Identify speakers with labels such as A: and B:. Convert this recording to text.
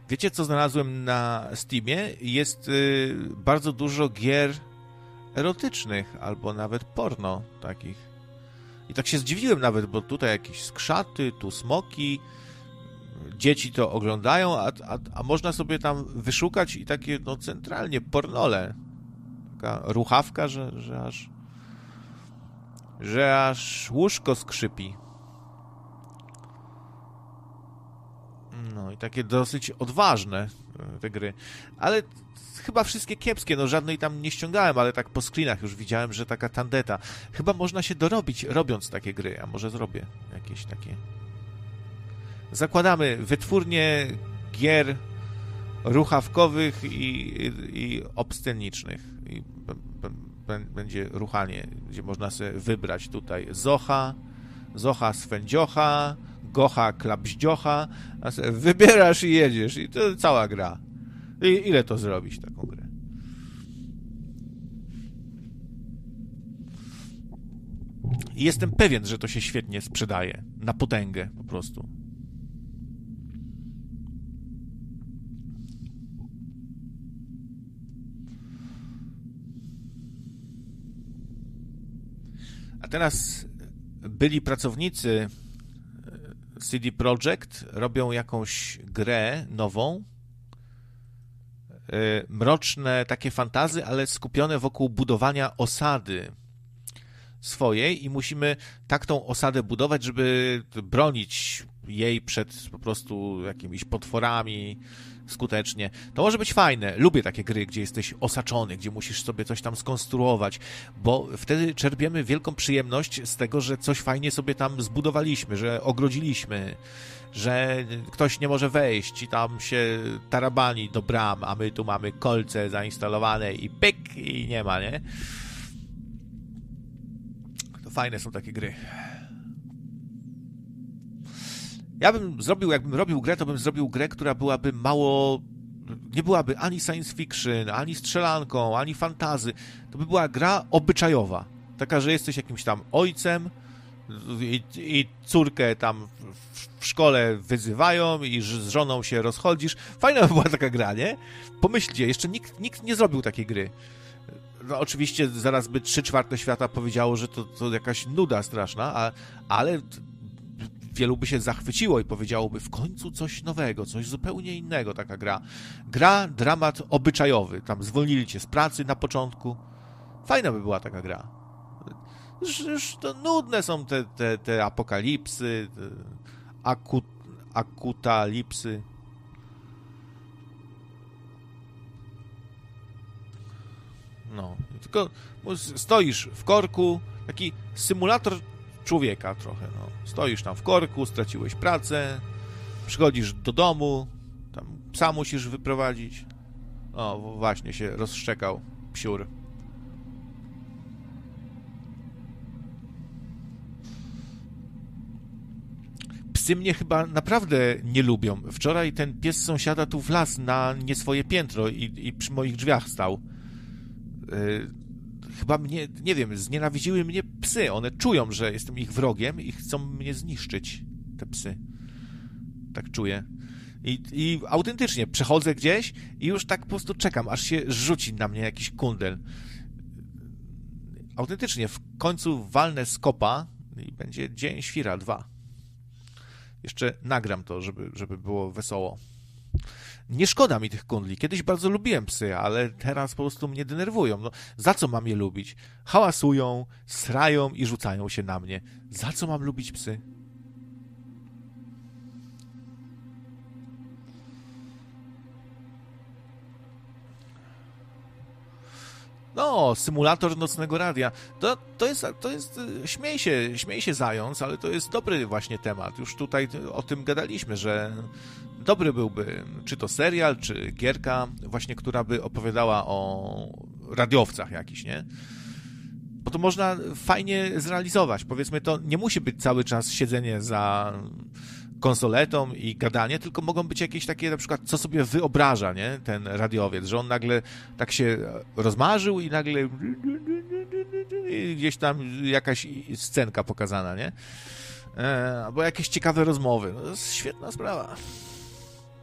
A: Wiecie, co znalazłem na Steamie? Jest bardzo dużo gier erotycznych, albo nawet porno takich. I tak się zdziwiłem nawet, bo tutaj jakieś skrzaty, tu smoki, dzieci to oglądają, a można sobie tam wyszukać i takie, no centralnie, pornole. Taka ruchawka, że aż łóżko skrzypi. No i takie dosyć odważne te gry. Ale chyba wszystkie kiepskie, no żadnej tam nie ściągałem, ale tak po screenach już widziałem, że taka tandeta. Chyba można się dorobić, robiąc takie gry, a może zrobię jakieś takie. Zakładamy wytwórnię gier ruchawkowych i obscenicznych. I będzie ruchanie, gdzie można sobie wybrać tutaj Zocha swędziocha, Gocha klapździocha, a sobie wybierasz i jedziesz. I to cała gra. I ile to zrobić, taką grę? I jestem pewien, że to się świetnie sprzedaje. Na potęgę po prostu. A teraz byli pracownicy CD Projekt robią jakąś grę nową, mroczne takie fantazy, ale skupione wokół budowania osady swojej i musimy tak tą osadę budować, żeby bronić jej przed po prostu jakimiś potworami skutecznie. To może być fajne. Lubię takie gry, gdzie jesteś osaczony, gdzie musisz sobie coś tam skonstruować, bo wtedy czerpiemy wielką przyjemność z tego, że coś fajnie sobie tam zbudowaliśmy, że ogrodziliśmy, że ktoś nie może wejść i tam się tarabani do bram, a my tu mamy kolce zainstalowane i pyk, i nie ma, nie? To fajne są takie gry. Ja bym zrobił, jakbym robił grę, to bym zrobił grę, która byłaby mało... Nie byłaby ani science fiction, ani strzelanką, ani fantazy. To by była gra obyczajowa. Taka, że jesteś jakimś tam ojcem i córkę tam w szkole wyzywają i z żoną się rozchodzisz. Fajna by była taka gra, nie? Pomyślcie, jeszcze nikt nie zrobił takiej gry. No oczywiście zaraz by 3/4 świata powiedziało, że to jakaś nuda straszna, ale wielu by się zachwyciło i powiedziałoby w końcu coś nowego, coś zupełnie innego, taka gra. Gra, dramat obyczajowy. Tam zwolnili cię z pracy na początku. Fajna by była taka gra. Już to nudne są te apokalipsy, akutalipsy. No, tylko stoisz w korku, taki symulator człowieka trochę, no. Stoisz tam w korku, straciłeś pracę, przychodzisz do domu, tam psa musisz wyprowadzić. O, właśnie się rozszczekał psiur. Psy mnie chyba naprawdę nie lubią. Wczoraj ten pies sąsiada tu wlazł na nie swoje piętro i przy moich drzwiach stał. Chyba mnie, nie wiem, znienawidziły mnie psy. One czują, że jestem ich wrogiem i chcą mnie zniszczyć, te psy. Tak czuję. I autentycznie przechodzę gdzieś i już tak po prostu czekam, aż się rzuci na mnie jakiś kundel. Autentycznie, w końcu walnę z kopa i będzie Dzień Świra 2. Jeszcze nagram to, żeby było wesoło. Nie szkoda mi tych kundli. Kiedyś bardzo lubiłem psy, ale teraz po prostu mnie denerwują. No, za co mam je lubić? Hałasują, srają i rzucają się na mnie. Za co mam lubić psy? No, symulator nocnego radia. To jest śmiej się zając, ale to jest dobry właśnie temat. Już tutaj o tym gadaliśmy, że dobry byłby, czy to serial, czy gierka właśnie, która by opowiadała o radiowcach jakiś, nie? Bo to można fajnie zrealizować. Powiedzmy, to nie musi być cały czas siedzenie za konsoletą i gadanie, tylko mogą być jakieś takie, na przykład, co sobie wyobraża, nie? Ten radiowiec, że on nagle tak się rozmarzył i nagle i gdzieś tam jakaś scenka pokazana, nie? Albo jakieś ciekawe rozmowy. No, to jest świetna sprawa.